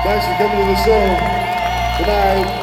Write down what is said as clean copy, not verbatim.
Thanks for coming to the show. Good night.